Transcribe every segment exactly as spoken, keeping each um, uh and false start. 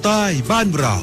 ใต้บ้านเรา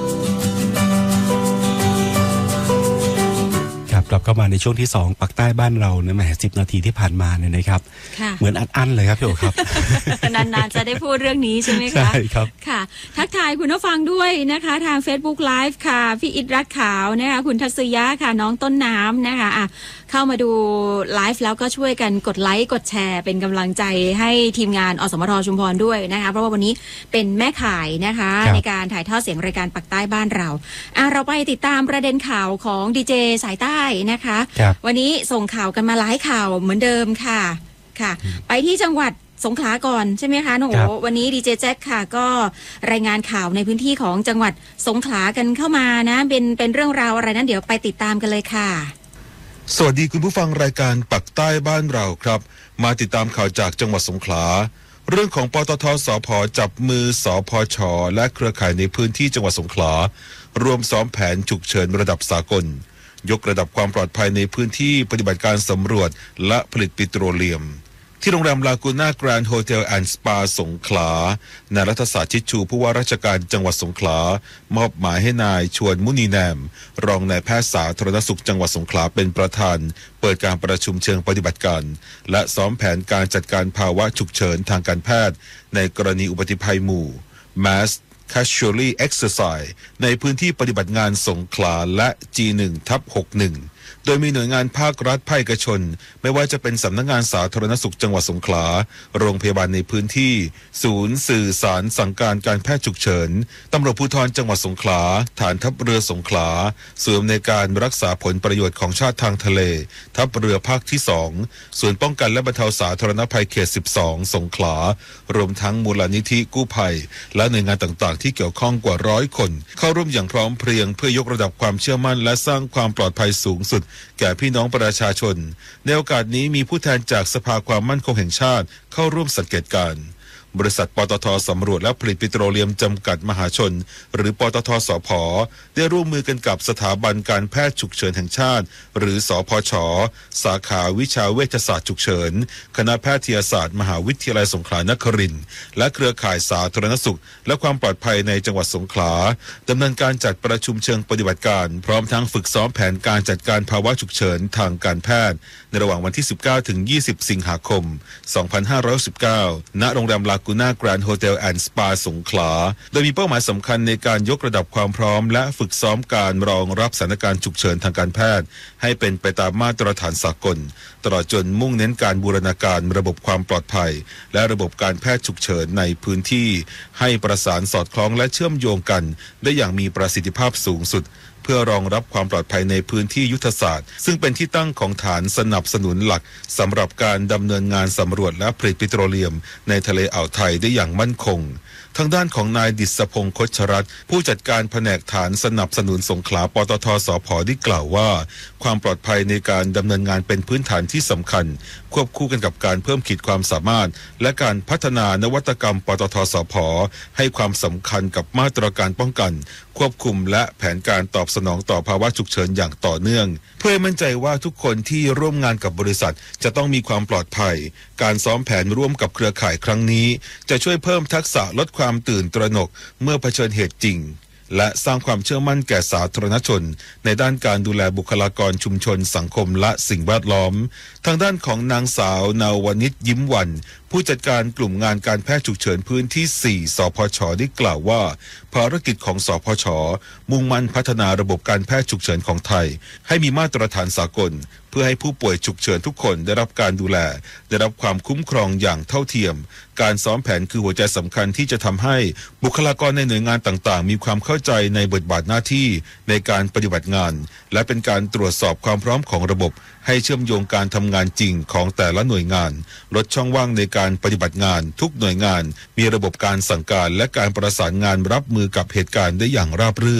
กลับเข้ามาในช่วงที่สองปักใต้บ้านเราเนี่ยแหมสิบนาทีที่ผ่านมาเนี่ยนะครับเหมือนอัดๆเลยครับพี่โอครับนานๆจะได้พูดเรื่องนี้ใช่ไหมคะใช่ครับค่ะทักทายคุณผู้ฟังด้วยนะคะทาง Facebook Live ค่ะพี่อิทรัตขาวนะคะคุณทัศยะค่ะน้องต้นน้ำนะคะอ่ะเข้ามาดูไลฟ์แล้วก็ช่วยกันกดไลค์กดแชร์เป็นกำลังใจให้ทีมงานอสมทชุมพรด้วยนะคะเพราะว่าวันนี้เป็นแม่ข่ายนะคะในการถ่ายทอดเสียงรายการปักใต้บ้านเราอ่ะเราไปติดตามประเด็นข่าวของดีเจสายใต้นะคะวันนี้ส่งข่าวกันมาหลายข่าวเหมือนเดิมค่ะค่ะไปที่จังหวัดสงขลาก่อนใช่ไหมคะน้องโอวันนี้ดีเจแจ็คค่ะก็รายงานข่าวในพื้นที่ของจังหวัดสงขลากันเข้ามานะเป็นเป็นเรื่องราวอะไรนั้นเดี๋ยวไปติดตามกันเลยค่ะสวัสดีคุณผู้ฟังรายการปักใต้บ้านเราครับมาติดตามข่าวจากจังหวัดสงขลาเรื่องของปตท.สผ.จับมือสพช.และเครือข่ายในพื้นที่จังหวัดสงขลารวมซ้อมแผนฉุกเฉินระดับสากลยกระดับความปลอดภัยในพื้นที่ปฏิบัติการสำรวจและผลิตปิโตรเลียมที่โรงแรมลากูน่าแกรนด์โฮเทลแอนด์สปาสงขลานายรัฐศาสตร์ชิดชูผู้ว่าราชการจังหวัดสงขลามอบหมายให้นายชวนมุนีแนมรองนายแพทย์สาธารณสุขจังหวัดสงขลาเป็นประธานเปิดการประชุมเชิงปฏิบัติการและซ้อมแผนการจัดการภาวะฉุกเฉินทางการแพทย์ในกรณีอุบัติภัยหมู่ Mass Casualty Exercise ในพื้นที่ปฏิบัติงานสงขลาและ จี หนึ่งทับหกสิบเอ็ดโดยมีหน่วยงานภาครัฐภาคเอกชนไม่ว่าจะเป็นสำนักงานสาธารณสุขจังหวัดสงขลาโรงพยาบาลในพื้นที่ศูนย์สื่อสารสั่งการการแพทย์ฉุกเฉินตำรวจภูธรจังหวัดสงขลาฐานทัพเรือสงขลาส่วนในการรักษาผลประโยชน์ของชาติทางทะเลทัพเรือภาคที่สองส่วนป้องกันและบรรเทาสาธารณภัยเขตสิบสองสงขลารวมทั้งมูลนิธิกู้ภัยและหน่วยงานต่างๆที่เกี่ยวข้องกว่าร้อยคนเข้าร่วมอย่างพร้อมเพรียงเพื่อยกระดับความเชื่อมั่นและสร้างความปลอดภัยสูงสุดแก่พี่น้องประชาชนในโอกาสนี้มีผู้แทนจากสภาความมั่นคงแห่งชาติเข้าร่วมสังเกตการณ์บริษัทปตท.สำรวจและผลิตปิโตรเลียมจำกัดมหาชนหรือปตท.สผ.ได้ร่วมมือกันกับสถาบันการแพทย์ฉุกเฉินแห่งชาติหรือสพช.สาขาวิชาเวชศาสตร์ฉุกเฉินคณะแพทยศาสตร์มหาวิทยาลัยสงขลานครินทร์และเครือข่ายสาธารณสุขและความปลอดภัยในจังหวัดสงขลาดำเนินการจัดประชุมเชิงปฏิบัติการพร้อมทั้งฝึกซ้อมแผนการจัดการภาวะฉุกเฉินทางการแพทย์ในระหว่างวันที่สิบเก้าถึงยี่สิบสิงหาคมสองพันห้าร้อยสิบเก้าณโรงแรมลากูน่าแกรนด์โฮเทลแอนด์สปาสงขลาโดยมีเป้าหมายสำคัญในการยกระดับความพร้อมและฝึกซ้อมการรองรับสถานการณ์ฉุกเฉินทางการแพทย์ให้เป็นไปตามมาตรฐานสากลตลอดจนมุ่งเน้นการบูรณาการระบบความปลอดภัยและระบบการแพทย์ฉุกเฉินในพื้นที่ให้ประสานสอดคล้องและเชื่อมโยงกันได้อย่างมีประสิทธิภาพสูงสุดเพื่อรองรับความปลอดภัยในพื้นที่ยุทธศาสตร์ซึ่งเป็นที่ตั้งของฐานสนับสนุนหลักสำหรับการดำเนินงานสำรวจและผลิตปิโตรเลียมในทะเลอ่าวไทยได้อย่างมั่นคงทางด้านของนายดิษพงศ์คชรัตน์ผู้จัดการแผนกฐานสนับสนุนสงขลาปตท.สผ.ได้กล่าวว่าความปลอดภัยในการดำเนินงานเป็นพื้นฐานที่สำคัญควบคู่กันกับการเพิ่มขีดความสามารถและการพัฒนานวัตกรรมปตท.สผ.ให้ความสำคัญกับมาตรการป้องกันควบคุมและแผนการตอบสนองต่อภาวะฉุกเฉินอย่างต่อเนื่องเพื่อให้มั่นใจว่าทุกคนที่ร่วมงานกับบริษัทจะต้องมีความปลอดภัยการซ้อมแผนร่วมกับเครือข่ายครั้งนี้จะช่วยเพิ่มทักษะลดความตื่นตระหนกเมื่อเผชิญเหตุจริงและสร้างความเชื่อมั่นแก่สาธารณชนในด้านการดูแลบุคลากรชุมชนสังคมและสิ่งแวดล้อมทางด้านของนางสาวนาวนิชยิ้มวันผู้จัดการกลุ่มงานการแพทย์ฉุกเฉินพื้นที่สี่สพช.ได้กล่าวว่าภารกิจของสพช.มุ่งมั่นพัฒนาระบบการแพทย์ฉุกเฉินของไทยให้มีมาตรฐานสากลเพื่อให้ผู้ป่วยฉุกเฉินทุกคนได้รับการดูแลได้รับความคุ้มครองอย่างเท่าเทียมการซ้อมแผนคือหัวใจสำคัญที่จะทำให้บุคลากรในหน่วยงานต่างๆมีความเข้าใจในบทบาทหน้าที่ในการปฏิบัติงานและเป็นการตรวจสอบความพร้อมของระบบให้เชื่อมโยงการทำงานจริงของแต่ละหน่วยงานลดช่องว่างในการปฏิบัติงานทุกหน่วยงานมีระบบการสั่งการและการประสานงานรับมือกับเหตุการณ์ได้อย่างราบรื่น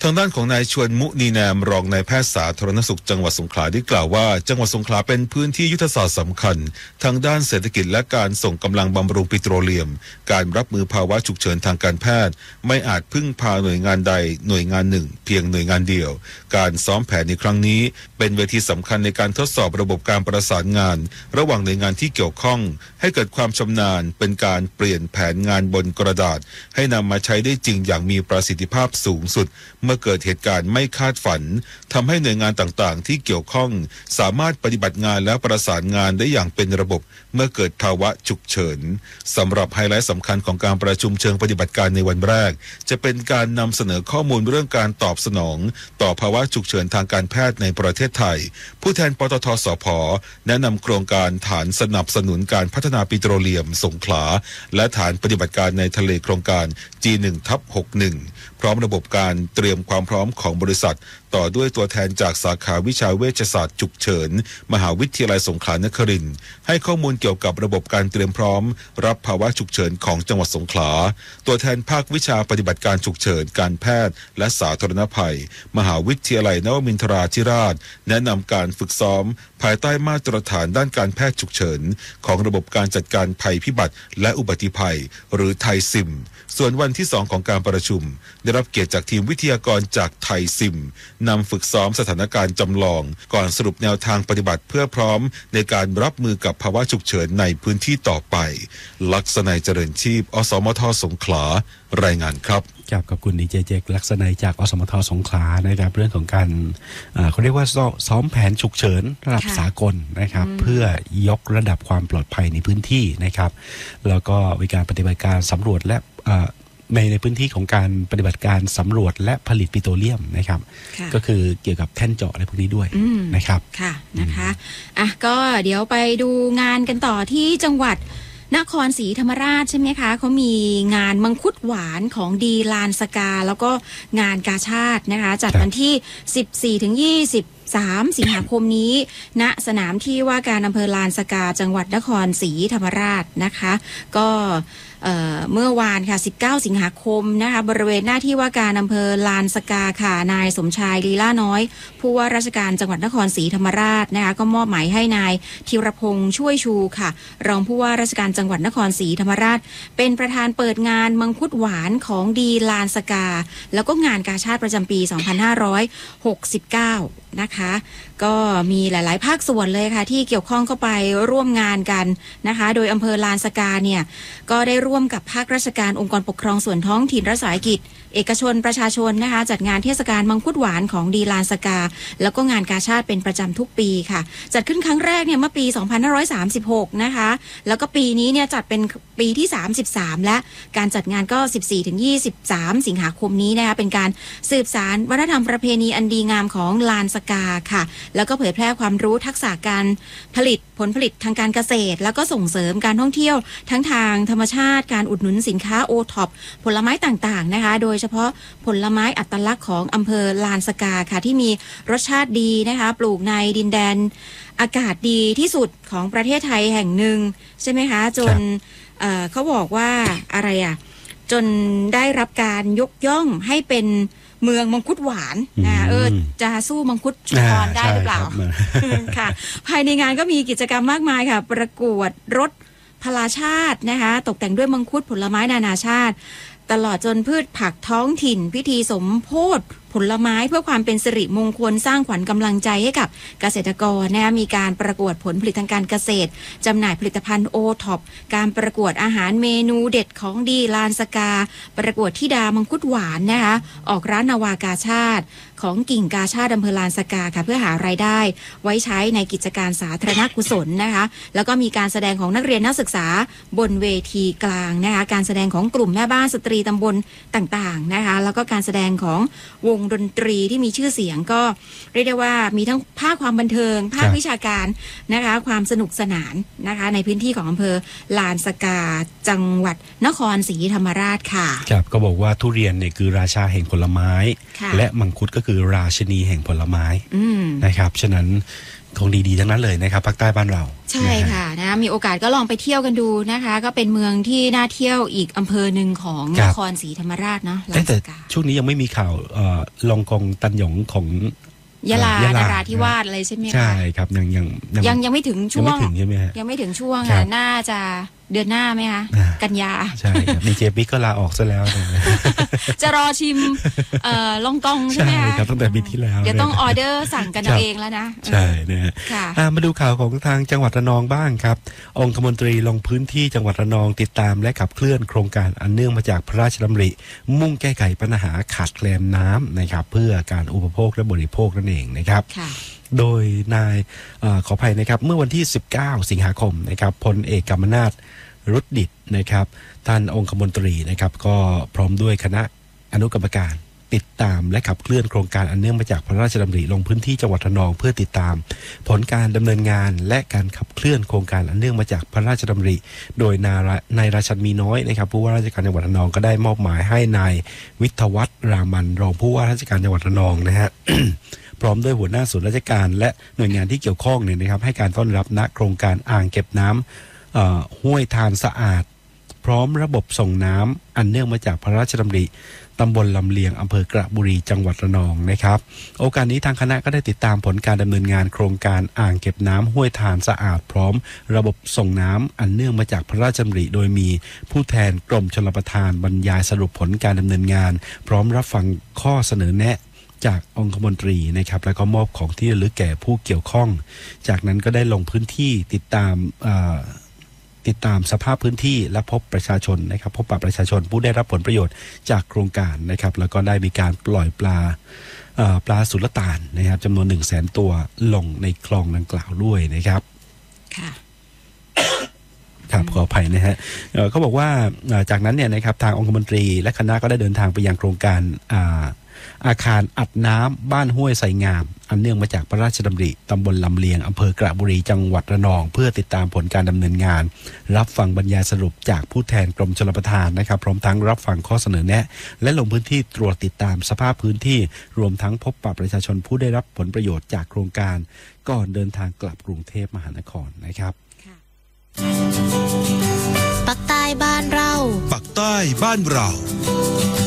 ทางด้านของนายชวนมุนีแนมรองนายแพทย์สาธารณสุขจังหวัดสงขลาได้กล่าวว่าจังหวัดสงขลาเป็นพื้นที่ยุทธศาสตร์สำคัญทางด้านเศรษฐกิจและการส่งกำลังบำรุงปิโตรเลียมการรับมือภาวะฉุกเฉินทางการแพทย์ไม่อาจพึ่งพาหน่วยงานใดหน่วยงานหนึ่งเพียงหน่วยงานเดียวการซ้อมแผนในครั้งนี้เป็นเวทีสำคัญในการทดสอบระบบการประสานงานระหว่างหน่วยงานที่เกี่ยวข้องให้เกิดความชำนาญเป็นการเปลี่ยนแผนงานบนกระดาษให้นำมาใช้ได้จริงอย่างมีประสิทธิภาพสูงสุดเมื่อเกิดเหตุการณ์ไม่คาดฝันทำให้หน่วยงานต่างๆที่เกี่ยวข้องสามารถปฏิบัติงานและประสานงานได้อย่างเป็นระบบเมื่อเกิดภาวะฉุกเฉินสำหรับไฮไลท์สำคัญของการประชุมเชิงปฏิบัติการในวันแรกจะเป็นการนำเสนอข้อมูลเรื่องการตอบสนองต่อภาวะฉุกเฉินทางการแพทย์ในประเทศไทยผู้แทนปตท.สผ.แนะนำโครงการฐานสนับสนุนการพัฒนาปิโตรเลียมสงขลาและฐานปฏิบัติการในทะเลโครงการ จี หนึ่ง ทับ หกสิบเอ็ด พร้อมระบบการเตรียมความพร้อมของบริษัทต่อด้วยตัวแทนจากสาขาวิชาเวชศาสตร์ฉุกเฉินมหาวิทยาลัยสงขลานครินทร์ให้ข้อมูลเกี่ยวกับระบบการเตรียมพร้อมรับภาวะฉุกเฉินของจังหวัดสงขลาตัวแทนภาควิชาปฏิบัติการฉุกเฉินการแพทย์และสาธารณภัยมหาวิทยาลัยนวมินทราธิราชแนะนำการฝึกซ้อมภายใต้มาตรฐานด้านการแพทย์ฉุกเฉินของระบบการจัดการภัยพิบัติและอุบัติภัยหรือไทยซิมส่วนวันที่สองของการประชุมได้รับเกียรติจากทีมวิทยากรจากไทยซิมนำฝึกซ้อมสถานการณ์จำลองก่อนสรุปแนวทางปฏิบัติเพื่อพร้อมในการรับมือกับภาวะฉุกเฉินในพื้นที่ต่อไปลักษณัยเจริญชีพอสมทสงขลารายงานครับครับขอบคุณดีเจเจกลักษณัยจากอสมทสงขลานะครับเรื่องของการเขาเรียกว่าซ้อมแผนฉุกเฉินระดับสากลนะครับเพื่อยกระดับความปลอดภัยในพื้นที่นะครับแล้วก็มีการปฏิบัติการสำรวจและในในพื้นที่ของการปฏิบัติการสำรวจและผลิตปิโตรเลียมนะครับก็คือเกี่ยวกับแท่นเจาะอะไรพวกนี้ด้วยนะครับค่ะนะคะอ่ะก็เดี๋ยวไปดูงานกันต่อที่จังหวัดนครศรีธรรมราชใช่ไหมคะเขามีงานมังคุดหวานของดีลานสกาแล้วก็งานกาชาตินะคะจัดวันที่ สิบสี่ถึงยี่สิบสาม สิงหาคมนี้ณสนามที่ว่าการอำเภอลานสกาจังหวัดนครศรีธรรมราชนะคะก็เอ่อเมื่อวานค่ะสิบเก้าสิงหาคมนะคะบริเวณหน้าที่ว่าการอำเภอลานสกาค่ะนายสมชายลีลาน้อยผู้ว่าราชการจังหวัดนครศรีธรรมราชนะคะก็มอบหมายให้นายธีรพงษ์ช่วยชูค่ะรองผู้ว่าราชการจังหวัดนครศรีธรรมราชเป็นประธานเปิดงานมังคุดหวานของดีลานสกาแล้วก็งานกาชาติประจำปีสองพันห้าร้อยหกสิบเก้านะคะก็มีหลายๆภาคส่วนเลยค่ะที่เกี่ยวข้องเข้าไปร่วมงานกันนะคะโดยอำเภอลานสกาเนี่ยก็ได้ร่วมกับภาคราชการองค์กรปกครองส่วนท้องถิ่นรัฐวิสาหกิจเอกชนประชาชนนะคะจัดงานเทศกาลมังคุดหวานของดีลานสกาแล้วก็งานกาชาติเป็นประจำทุกปีค่ะจัดขึ้นครั้งแรกเนี่ยเมื่อปีสองพันห้าร้อยสามสิบหกนะคะแล้วก็ปีนี้เนี่ยจัดเป็นปีที่สามสิบสามและการจัดงานก็ สิบสี่ถึงยี่สิบสาม สิงหาคมนี้นะคะเป็นการสืบสานวัฒนธรรมประเพณีอันดีงามของลานสกาค่ะแล้วก็เผยแพร่ความรู้ทักษะการผลิตผลผลิตทางการเกษตรแล้วก็ส่งเสริมการท่องเที่ยวทั้งทางธรรมชาติการอุดหนุนสินค้าโอท็อปผลไม้ต่างๆนะคะโดยเฉพาะผลไม้อัตลักษณ์ของอำเภอลานสกาค่ะที่มีรสชาติดีนะคะปลูกในดินแดนอากาศดีที่สุดของประเทศไทยแห่งหนึ่งใช่ไหมคะจน เอ่อ เขาบอกว่าอะไรอ่ะจนได้รับการยกย่องให้เป็นเมืองมังคุดหวานนะเออจะสู้มังคุดชุมพรได้หรือเปล่าค่ะภายในงานก็มีกิจกรรมมากมายค่ะประกวดรถพลาชาตินะคะตกแต่งด้วยมังคุดผลไม้นานาชาติตลอดจนพืชผักท้องถิ่นพิธีสมโภชผลไม้เพื่อความเป็นสิริมงคลสร้างขวัญกำลังใจให้กับเกษตรกรนะคะมีการประกวดผลผลิตทางการเกษตรจำหน่ายผลิตภัณฑ์โอท็อปการประกวดอาหารเมนูเด็ดของดีลานสกาประกวดธิดามังคุดหวานนะคะออกร้านนาวากาชาติของกิ่งกาชาติอำเภอลานสกาค่ะเพื่อหารายได้ไว้ใช้ในกิจการสาธารณกุศลนะคะแล้วก็มีการแสดงของนักเรียนนักศึกษาบนเวทีกลางนะคะการแสดงของกลุ่มแม่บ้านสตรีตำบลต่างๆนะคะแล้วก็การแสดงของวงดนตรีที่มีชื่อเสียงก็เรียกได้ว่ามีทั้งภาคความบันเทิงภาควิชาการนะคะความสนุกสนานนะคะในพื้นที่ของอำเภอลานสกาจังหวัดนครศรีธรรมราชค่ะครับก็บอกว่าทุเรียนเนี่ยคือราชาแห่งผลไม้และมังคุดก็คือราชินีแห่งผลไม้นะครับฉะนั้นของดีๆทั้งนั้นเลยนะครับภาคใต้บ้านเราใช่ค่ะนะมีโอกาสก็ลองไปเที่ยวกันดูนะคะ ก็เป็นเมืองที่น่าเที่ยวอีกอำเภอหนึ่งของนครศรีธรรมราชเนาะแต่ช่วงนี้ยังไม่มีข่าวลองกองตันหยงของยะลา นราธิวาสอะไรใช่ไหมคะใช่ครับยังยังยังยังไม่ถึงช่วงยังไม่ถึงใช่ไหมฮะยังไม่ถึงช่วงอ่ะน่าจะเดือนหน้าไหมคะกันยาใช่ครับดีเจบิ๊กก็ลาออกซะแล้วจะรอชิมลองกองใช่ไหมคะใช่ครับตั้งแต่ปีที่แล้วเดี๋ยวต้องออเดอร์สั่งกันเอาเองแล้วนะใช่นะฮะมาดูข่าวของทางจังหวัดระนองบ้างครับองคมนตรีลงพื้นที่จังหวัดระนองติดตามและขับเคลื่อนโครงการอันเนื่องมาจากพระราชดำริมุ่งแก้ไขปัญหาขาดแคลนน้ำนะครับเพื่อการอุปโภคและบริโภคนั่นเองนะครับโดยนายอขออภัยนะครับเมื่อวันที่สิบเก้าสิงหาคมนะครับพลเอกกำมนาถรุดดิษฐ์นะครับท่านองคมนตรีนะครับก็พร้อมด้วยคณะอนุกรรมการติดตามและขับเคลื่อนโครงการอันเนื่องมาจากพระราชดำริลงพื้นที่จังหวัดระนองเพื่อติดตามผลการดำเนินงานและการขับเคลื่อนโครงการอันเนื่องมาจากพระราชดำริโดยนายราชันมีน้อยนะครับผู้ว่าราชการจังหวัดระนองก็ได้มอบหมายให้นายวิทยวัฒน์รามันรองผู้ว่าราชการจังหวัดระนองนะฮะ พร้อมด้วยหัวหน้าส่วนราชการและหน่วยงานที่เกี่ยวข้องเนี่ยนะครับให้การต้อนรับณโครงการอ่างเก็บน้ำห้วยทานสะอาดพร้อมระบบส่งน้ำอันเนื่องมาจากพระราชดำริตำบลลำเลียงอำเภอกระบุรีจังหวัดระนองนะครับโอกาสนี้ทางคณะก็ได้ติดตามผลการดำเนินงานโครงการอ่างเก็บน้ำห้วยทานสะอาดพร้อมระบบส่งน้ำอันเนื่องมาจากพระราชดำริโดยมีผู้แทนกรมชลประทานบรรยายสรุปผลการดำเนินงานพร้อมรับฟังข้อเสนอแนะจากองคมนตรีนะครับแล้วก็มอบของที่ระลึกแก่ผู้เกี่ยวข้องจากนั้นก็ได้ลงพื้นที่ติดตามติดตามสภาพพื้นที่และพบประชาชนนะครับพบปะประชาชนผู้ได้รับผลประโยชน์จากโครงการนะครับแล้วก็ได้มีการปล่อยปลาปลาสุลต่านนะครับจำนวนหนึ่งแสนตัวลงในคลองดังกล่าวด้วยนะครับค่ะครับขออภัยนะฮะเขาบอกว่าจากนั้นเนี่ยนะครับทางองคมนตรีและคณะก็ได้เดินทางไปยังโครงการอาคารอัดน้ำบ้านห้วยไสงามอันเนื่องมาจากพระราชดำริตำบลลำเลียงอำเภอกระบุรีจังหวัดระนองเพื่อติดตามผลการดำเนินงานรับฟังบรรยายสรุปจากผู้แทนกรมชลประทานนะครับพร้อมทั้งรับฟังข้อเสนอแนะและลงพื้นที่ตรวจติดตามสภาพพื้นที่รวมทั้งพบปะประชาชนผู้ได้รับผลประโยชน์จากโครงการก่อนเดินทางกลับกรุงเทพมหานครนะครับปักใต้บ้านเราปักใต้บ้านเรา